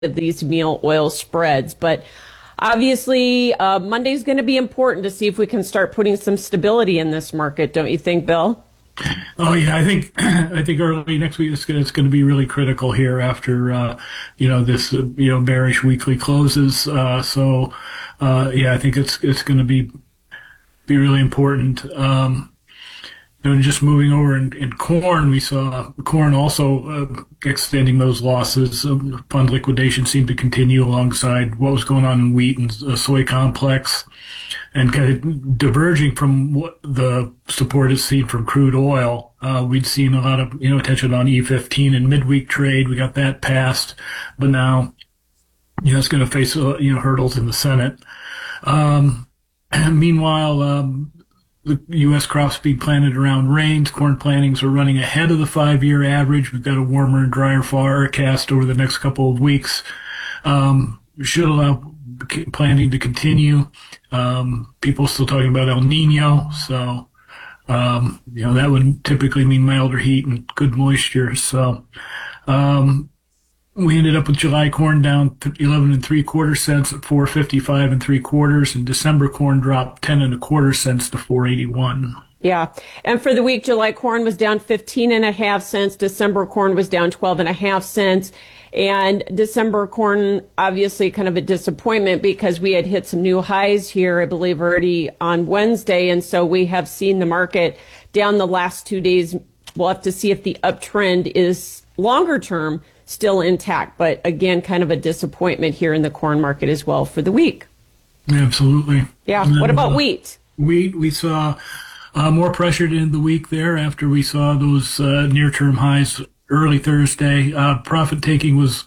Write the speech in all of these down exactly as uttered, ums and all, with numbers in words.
of these meal oil spreads. But obviously, uh, Monday's going to be important to see if we can start putting some stability in this market, don't you think, Bill? Oh yeah, I think I think early next week it's going, it's going to be really critical here after uh, you know this uh, you know bearish weekly closes. Uh, so uh, yeah, I think it's it's going to be be really important. Um, and just moving over in, in corn, we saw corn also uh, extending those losses. Um, fund liquidation seemed to continue alongside what was going on in wheat and uh, soy complex, and kind of diverging from what the support is seen from crude oil. Uh, we'd seen a lot of, you know, attention on E fifteen and midweek trade. We got that passed, but now, you know, it's going to face, uh, you know, hurdles in the Senate. Um, meanwhile, um, the U S crops being planted around rains. Corn plantings are running ahead of the five-year average. We've got a warmer and drier forecast over the next couple of weeks. Um, should allow planting to continue. Um, people still talking about El Nino, so um, you know that would typically mean milder heat and good moisture. So um, we ended up with July corn down eleven and three quarter cents at four fifty-five and three quarters, and December corn dropped ten and a quarter cents to four eighty-one. Yeah. And for the week, July corn was down fifteen and a half cents. December corn was down twelve and a half cents. And December corn, obviously kind of a disappointment because we had hit some new highs here, I believe, already on Wednesday. And so we have seen the market down the last two days. We'll have to see if the uptrend is longer term still intact. But again, kind of a disappointment here in the corn market as well for the week. Absolutely. Yeah. Then, what about uh, wheat? Wheat, we saw uh, more pressure in the week there after we saw those uh, near-term highs early Thursday. Uh, profit taking was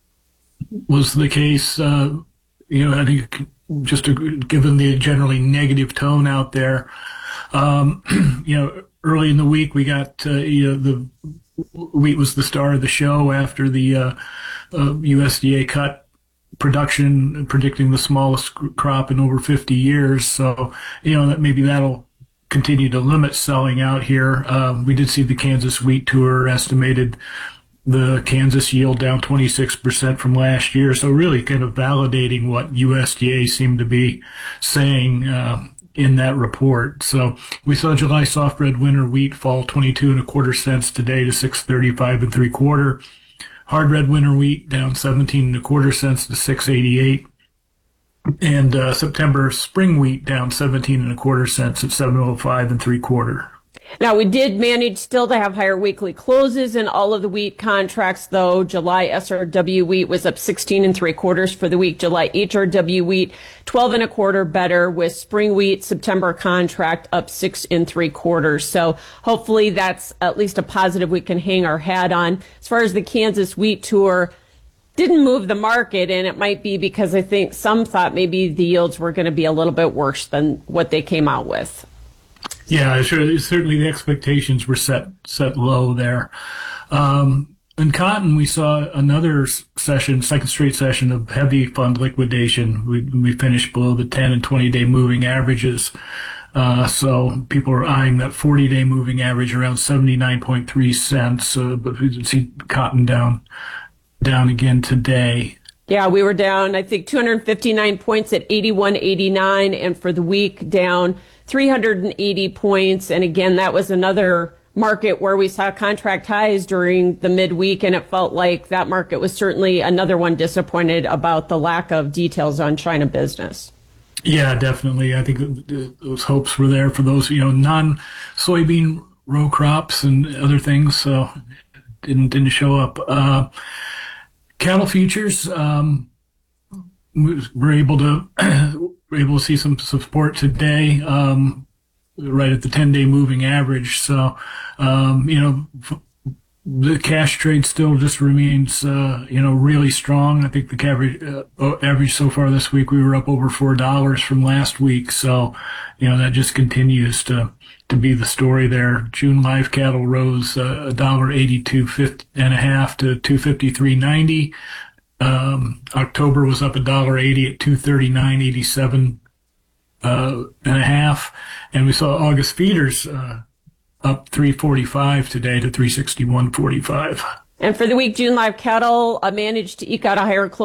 was the case. Uh, you know, I think just to, given the generally negative tone out there, um, you know, early in the week we got uh, you know the wheat was the star of the show after the uh, uh, U S D A cut production, predicting the smallest crop in over fifty years. So you know that maybe that'll continue to limit selling out here. Um, we did see the Kansas Wheat Tour estimated the Kansas yield down twenty-six percent from last year. So really kind of validating what U S D A seemed to be saying uh, in that report. So we saw July soft red winter wheat fall twenty-two and a quarter cents today to six thirty-five and three quarter. Hard red winter wheat down seventeen and a quarter cents to six eighty-eight. And uh, September spring wheat down seventeen and a quarter cents at seven oh five and three quarter. Now, we did manage still to have higher weekly closes in all of the wheat contracts, though. July S R W wheat was up sixteen and three quarters for the week. July H R W wheat, twelve and a quarter better, with spring wheat September contract up six and three quarters. So hopefully that's at least a positive we can hang our hat on. As far as the Kansas Wheat Tour, didn't move the market, and it might be because I think some thought maybe the yields were going to be a little bit worse than what they came out with. Yeah, sure. Certainly the expectations were set set low there. Um, in cotton, we saw another session, second straight session of heavy fund liquidation. We, we finished below the ten and twenty day moving averages. Uh, so people are eyeing that forty day moving average around seventy-nine point three cents. Uh, but we did see cotton down down again today. Yeah, we were down, I think, two hundred fifty-nine points at eighty-one eighty-nine, and for the week down three hundred eighty points. And again, that was another market where we saw contract highs during the midweek, and it felt like that market was certainly another one disappointed about the lack of details on China business. Yeah, definitely. I think those hopes were there for those, you know, non-soybean row crops and other things, so didn't didn't show up. Uh, Cattle futures, um, we're able to we're able to see some support today, um, right at the ten day moving average. So, um, you know, the cash trade still just remains, uh, you know, really strong. I think the average, uh, average so far this week, we were up over four dollars from last week. So, you know, that just continues to to be the story there. June live cattle rose uh, a dollar eighty-two and a half to two fifty-three ninety. Um, October was up a dollar eighty at two thirty-nine eighty-seven uh, and a half, and we saw August feeders uh, up three forty-five today to three sixty-one forty-five. And for the week, June live cattle uh, managed to eke out a higher close